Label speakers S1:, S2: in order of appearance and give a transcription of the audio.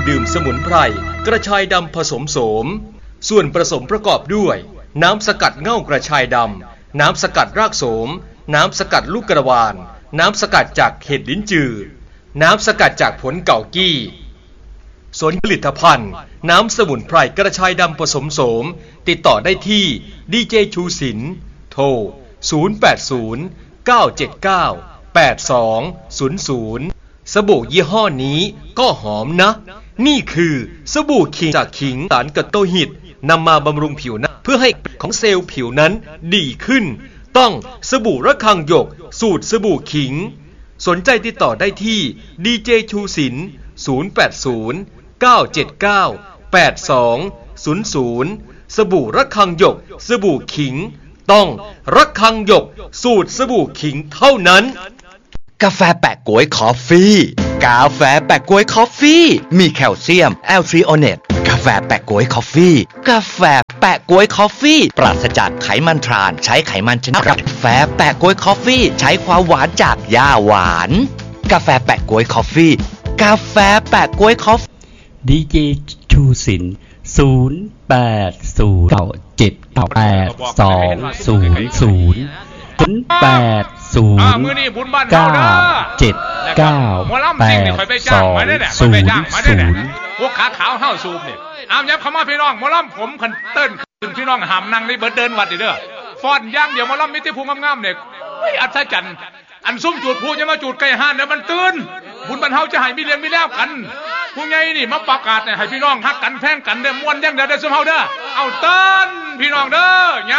S1: ดื่มสมุนไพรกระชายดำผสมโสมส่วนผสมประกอบด้วยน้ำสกัดเง่ากระชายดำน้ำสกัดรากโสมน้ำสกัดลูกกระวานน้ำสกัดจากเห็ดลิ้นจือน้ำสกัดจากผลเก่ากี้ส่วนผลิตภัณฑ์น้ำสมุนไพรกระชายดำผสมโสมติดต่อได้ที่ดีเจชูศิลป์โทร0809798200สบู่ยี่ห้อนี้ก็หอมนะนี่คือสบู่ขิงจากขิงสารกระตุ้นหิตนำมาบำรุงผิวหน้าเพื่อให้ของเซลล์ผิวนั้นดีขึ้นต้องสบู่ระฆังหยกสูตรสบู่ขิงสนใจติดต่อได้ที่ดีเจชูศิลป์0809798200สบู่ระฆังหยกสบู่ขิงต้องระฆังหยกสูตรสบู่ขิงเท่านั้น
S2: กาแฟแปะก๊วยคอฟฟี่กาแฟแปะก๊วยคอฟฟี่มีแคลเซียมแอลทริโอเนตกาแฟแปะก๊วยคอฟฟี่กาแฟแปะก๊วยคอฟฟี่ปราศจากไขมันทรานใช้ไขมันชนะกาแฟแปะก๊วยคอฟฟี่ใช้ความหวานจากหญ้าหวานกาแฟแปะก๊วยคอฟฟี่กาแฟแปะก๊วยคอฟ
S3: ดีเจชูศิลป์
S4: พวกขาขาวเฮาซูมเนี่ยยับเข้ามาพี่น้องหมอลำผมขันเติ้นขึ้นพี่น้องหามนั่งในเบิร์ดเดินวัดเด้อฟ้อนย่างเดี๋ยวหมอลำมิตรภูมิงามๆเนี่ยอัศจรรย์อันซุ่มจูดผู้จะมาจูดไก่ห่านเนี่ยมันตื่นบุญบรรเทาจะให้มีเลี้ยงมีแล้วกันผู้ใหญ่นี่มาประกาศเนี่ยให้พี่น้องฮักกันแพงกันเด้อม่วนย่างเด้อซุ่มเฮาเด้อเอาเติ้นพี่น้องเด้อ